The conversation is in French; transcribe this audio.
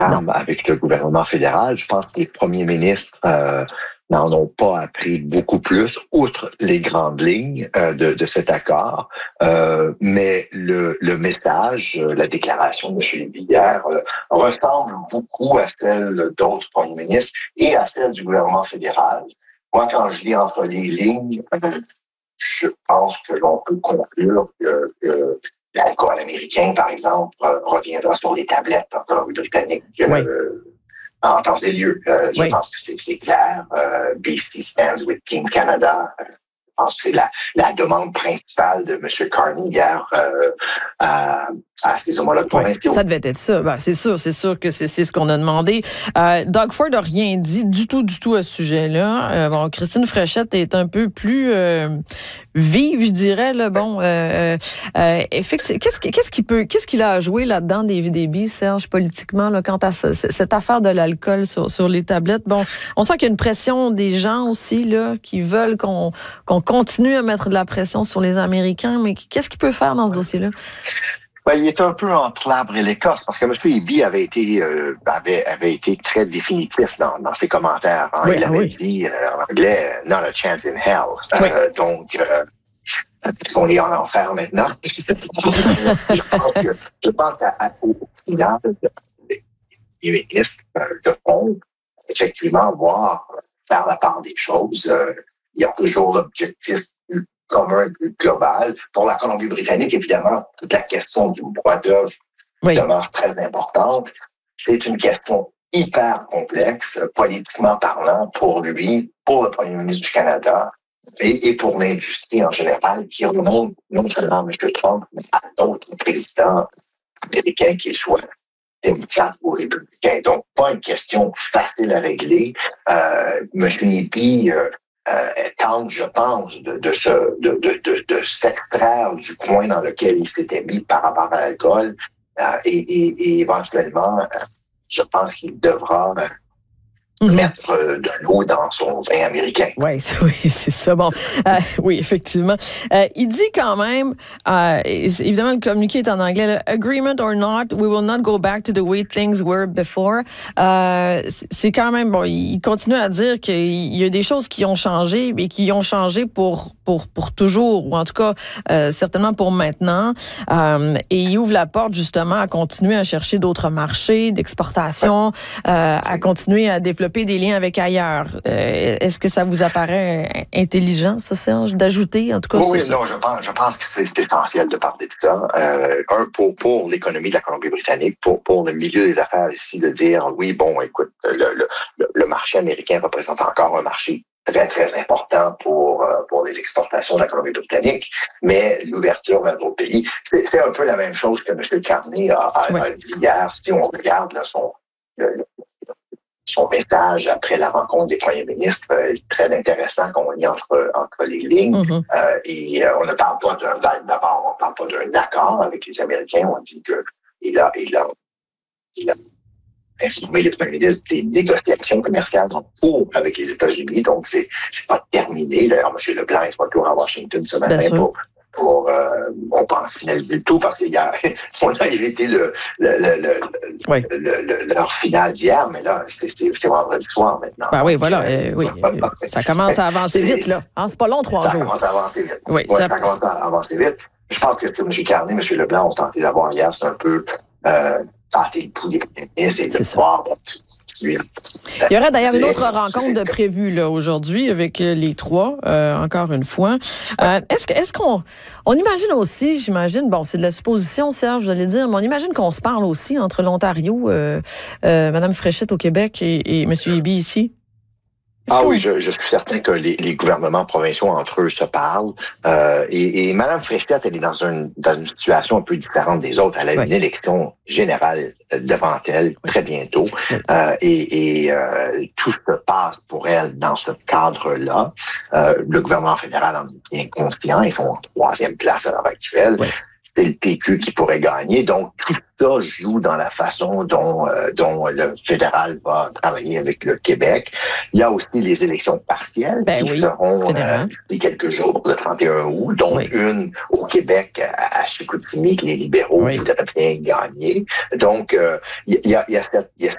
avec le gouvernement fédéral. Je pense que les premiers ministres n'en ont pas appris beaucoup plus, outre les grandes lignes de cet accord. Mais le message, la déclaration de M. Eby hier, ressemble beaucoup à celle d'autres premiers ministres et à celle du gouvernement fédéral. Moi, quand je lis entre les lignes, je pense que l'on peut conclure que l'alcool américain, par exemple, reviendra sur les tablettes en Colombie-Britannique en temps et lieu. Je pense que c'est clair. BC stands with Team Canada. Je pense que c'est la demande principale de M. Carney hier à ses homologues provinciaux. Ça devait être ça. Ben, c'est sûr que c'est ce qu'on a demandé. Doug Ford n'a rien dit du tout à ce sujet-là. Christine Fréchette est un peu plus vive, je dirais. Là. Qu'est-ce qu'il a à jouer là-dedans, David Eby, Serge, politiquement, là, quant à cette affaire de l'alcool sur les tablettes? Bon, on sent qu'il y a une pression des gens aussi là, qui veulent qu'on continue à mettre de la pression sur les Américains, mais qu'est-ce qu'il peut faire dans ce dossier-là? Il est un peu entre l'arbre et l'écorce parce que M. Eby avait été très définitif dans ses commentaires. Il avait dit en anglais « not a chance in hell ». Donc, est-ce qu'on est en enfer maintenant? Je pense qu'au final, les ministres de fond, effectivement, faire la part des choses. Il y a toujours l'objectif commun, plus global. Pour la Colombie-Britannique, évidemment, toute la question du droit d'œuvre demeure très importante. C'est une question hyper complexe, politiquement parlant, pour lui, pour le premier ministre du Canada et pour l'industrie en général, qui remonte non seulement à M. Trump, mais à d'autres présidents américains, qu'ils soient démocrates ou républicains. Donc, pas une question facile à régler. M. Eby tente, je pense, de s'extraire du coin dans lequel il s'était mis par rapport à l'alcool et éventuellement, je pense qu'il devra mettre de l'eau dans son vin américain. Oui, c'est ça. Bon, oui, effectivement. Il dit quand même, évidemment, le communiqué est en anglais, là, agreement or not, we will not go back to the way things were before. C'est quand même, bon, il continue à dire qu'il y a des choses qui ont changé, mais qui ont changé pour toujours, ou en tout cas, certainement pour maintenant. Et il ouvre la porte, justement, à continuer à chercher d'autres marchés d'exportation, à continuer à développer des liens avec ailleurs. Est-ce que ça vous apparaît intelligent, ça, Serge, d'ajouter, en tout cas? Oui, non, je pense que c'est essentiel de parler de ça. Pour l'économie de la Colombie-Britannique, pour le milieu des affaires ici, de dire, oui, bon, écoute, le marché américain représente encore un marché très, très important pour les exportations de la Colombie-Britannique, mais l'ouverture vers d'autres pays, c'est un peu la même chose que M. Carney a dit hier. Si on regarde là, son message après la rencontre des premiers ministres est très intéressant qu'on lit entre les lignes. Et on ne parle pas d'abord, on parle pas d'un accord avec les Américains. On dit qu'il a informé les premiers ministres des négociations commerciales en cours avec les États-Unis. Donc, c'est pas terminé. D'ailleurs, M. Leblanc est retour à Washington ce matin on pense finaliser le tout parce qu'on a évité leur finale d'hier, mais là, c'est vendredi soir maintenant. Ben oui, voilà. Ça commence à avancer vite, là. C'est pas long, 3 jours. Ça commence à avancer vite. Ça commence à avancer vite. Je pense que ce que M. Carney, M. Leblanc ont tenté d'avoir hier, c'est un peu tenter le pouls des ministres et de voir... Il y aurait d'ailleurs une autre rencontre de prévue là, aujourd'hui avec les trois, encore une fois. Est-ce qu'on imagine aussi, j'imagine, bon, c'est de la supposition, Serge, vous allez dire, mais on imagine qu'on se parle aussi entre l'Ontario, Mme Fréchette au Québec et M. Eby ici? Oui, je suis certain que les gouvernements provinciaux entre eux se parlent. Et Mme Fréchette, elle est dans une situation un peu différente des autres. Elle a une élection générale devant elle très bientôt. Et tout se passe pour elle dans ce cadre-là. Le gouvernement fédéral en est bien conscient. Ils sont en 3e place à l'heure actuelle. C'est le PQ qui pourrait gagner. Donc, tout ça joue dans la façon dont le fédéral va travailler avec le Québec. Il y a aussi les élections partielles qui seront d'ici quelques jours, le 31 août, dont une au Québec à Chicoutimi, que les libéraux voudraient bien gagner. Donc, il y a